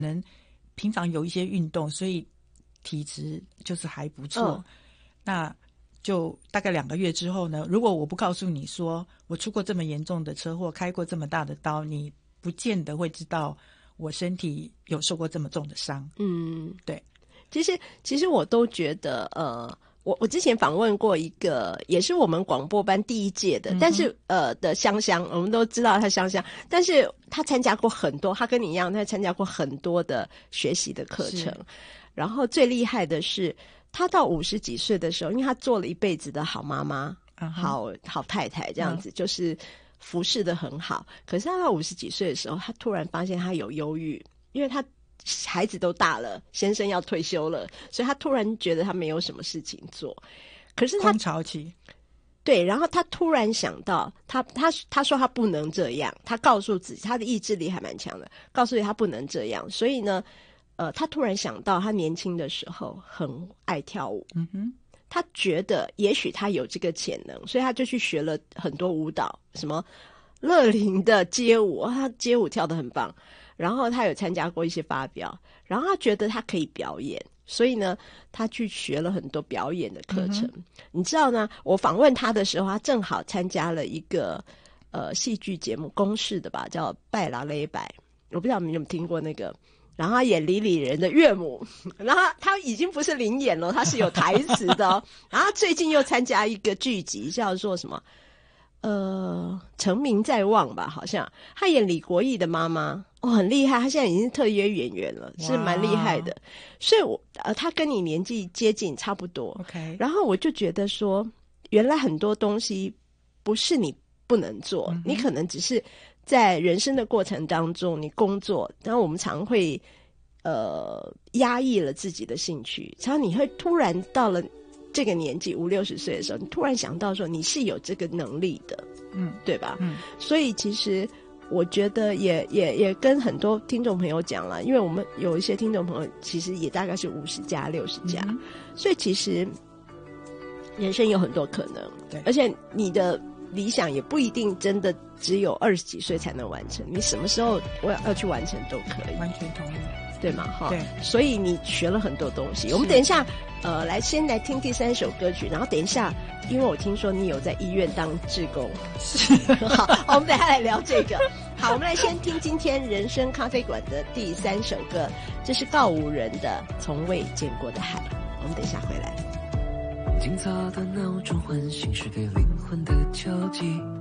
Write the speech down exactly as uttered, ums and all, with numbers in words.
能平常有一些运动，所以体质就是还不错。嗯、那就大概两个月之后呢，如果我不告诉你说我出过这么严重的车祸，开过这么大的刀，你不见得会知道我身体有受过这么重的伤。嗯，对。 其实其实我都觉得呃我我之前访问过一个也是我们广播班第一届的，嗯、但是呃的香香，我们都知道他香香，但是他参加过很多，他跟你一样，他参加过很多的学习的课程。然后最厉害的是，他到五十几岁的时候，因为他做了一辈子的好妈妈、uh-huh. 好好太太这样子， uh-huh. 就是服侍得很好。可是他到五十几岁的时候，他突然发现他有忧郁，因为他孩子都大了，先生要退休了，所以他突然觉得他没有什么事情做。可是他空巢期， 对，然后他突然想到，他他他说他不能这样，他告诉自己，他的意志力还蛮强的，告诉自己他不能这样。所以呢，呃，他突然想到，他年轻的时候很爱跳舞，嗯哼，他觉得也许他有这个潜能，所以他就去学了很多舞蹈，什么乐龄的街舞，他街舞跳得很棒。然后他有参加过一些发表，然后他觉得他可以表演，所以呢，他去学了很多表演的课程。嗯、你知道呢，我访问他的时候，他正好参加了一个呃戏剧节目，公视的吧，叫《拜拉雷白》，我不知道你有没有听过那个。然后他演李李仁的岳母，然后他已经不是临演了，他是有台词的哦。然后最近又参加一个剧集，叫做什么？呃，成名在望吧，好像他演李国毅的妈妈，哦，很厉害，他现在已经是特约演员了，是蛮厉害的。所以我呃，他跟你年纪接近差不多 ，OK。然后我就觉得说，原来很多东西不是你不能做，嗯、你可能只是在人生的过程当中，你工作，然后我们常会呃压抑了自己的兴趣，然后你会突然到了这个年纪五六十岁的时候，你突然想到说你是有这个能力的，嗯，对吧？嗯，所以其实我觉得也也也跟很多听众朋友讲了，因为我们有一些听众朋友其实也大概是五十加六十加，所以其实人生有很多可能，对，而且你的理想也不一定真的只有二十几岁才能完成，你什么时候我要要去完成都可以， 完全同意。 对嘛？哈， 对， 所以你学了很多东西。我们等一下，呃，来先来听第三首歌曲，然后等一下，因为我听说你有在医院当志工， 是， 好，我们等一下来聊这个。好，我们来先听今天人生咖啡馆的第三首歌，这是告五人的《从未见过的海》。我们等一下回来。 今早的闹钟唤醒是给灵魂的交集。